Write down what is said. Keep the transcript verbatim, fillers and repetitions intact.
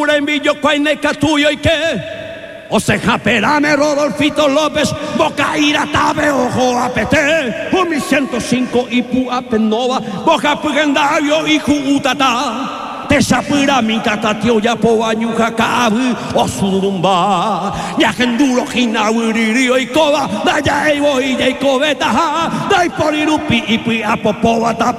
Envillo cuaineca tuyo y qué Oseja perame Rodolfito López Bocaíra tabe ojo apete un mi ciento cinco y pu apenova boca pugendario y juutata tesapura mi catatio ya po añuja cabu o surumba ya genduro jinawiririo y coba daya evo y ya cobeta dai porirupi y pi apopova